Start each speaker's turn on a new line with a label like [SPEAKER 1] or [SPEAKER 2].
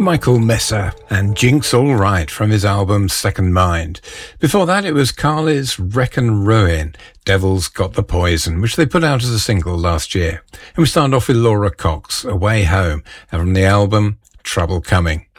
[SPEAKER 1] Michael Messer and Jinx All Right from his album Second Mind. Before that, it was Carly's Wreck and Ruin, Devil's Got the Poison, which they put out as a single last year. And we start off with Laura Cox, Away Home, and from the album Trouble Coming.